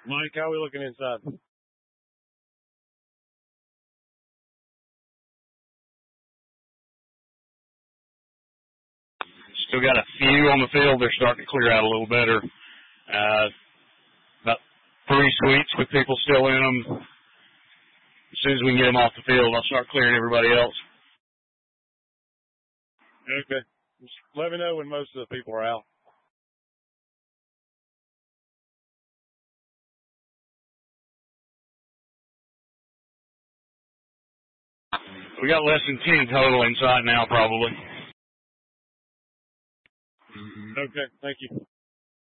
Mike, how are we looking inside? Still got a few on the field. They're starting to clear out a little better. About 3 suites with people still in them. As soon as we can get them off the field, I'll start clearing everybody else. Okay. Just let me know when most of the people are out. We got less than 10 total inside now, probably. Okay, thank you.